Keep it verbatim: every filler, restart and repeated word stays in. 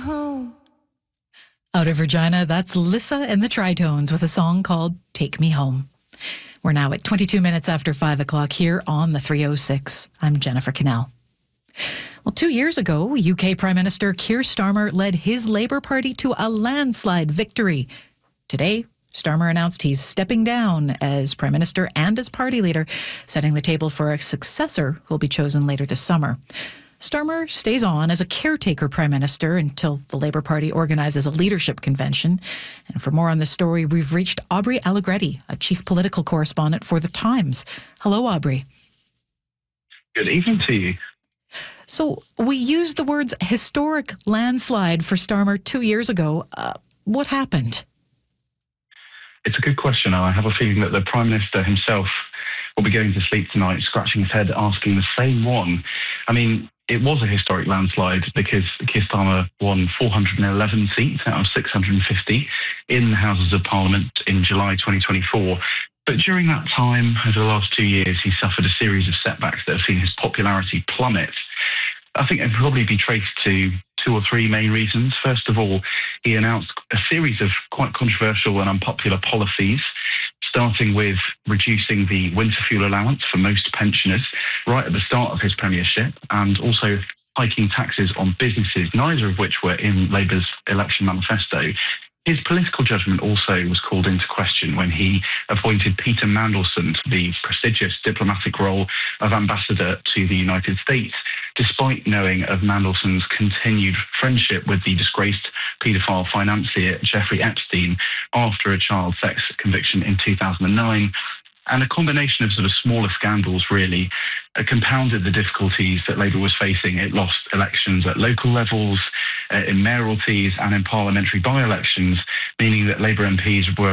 home. Out of Regina, that's Lissa and the Tritones with a song called Take Me Home. We're now at twenty-two minutes after five o'clock here on the three oh six. I'm Jennifer Cannell. Well, two years ago, U K Prime Minister Keir Starmer led his Labour Party to a landslide victory. Today, Starmer announced he's stepping down as Prime Minister and as party leader, setting the table for a successor who'll be chosen later this summer. Starmer stays on as a caretaker Prime Minister until the Labour Party organises a leadership convention. And for more on this story, we've reached Aubrey Allegretti, a chief political correspondent for The Times. Hello, Aubrey. Good evening to you. So we used the words historic landslide for Starmer two years ago. Uh, what happened? It's a good question. I have a feeling that the Prime Minister himself will be going to sleep tonight, scratching his head, asking the same one. I mean, it was a historic landslide because Keir Starmer won four hundred eleven seats out of six hundred fifty in the Houses of Parliament in July twenty twenty-four. But during that time, over the last two years, he suffered a series of setbacks that have seen his popularity plummet. I think it would probably be traced to two or three main reasons. First of all, he announced a series of quite controversial and unpopular policies, starting with reducing the winter fuel allowance for most pensioners right at the start of his premiership, and also hiking taxes on businesses, neither of which were in Labour's election manifesto. His political judgment also was called into question when he appointed Peter Mandelson to the prestigious diplomatic role of ambassador to the United States, despite knowing of Mandelson's continued friendship with the disgraced paedophile financier Jeffrey Epstein after a child sex conviction in two thousand nine. And a combination of sort of smaller scandals really uh, compounded the difficulties that Labour was facing. It lost elections at local levels, uh, in mayoralties and in parliamentary by-elections, meaning that Labour M Ps were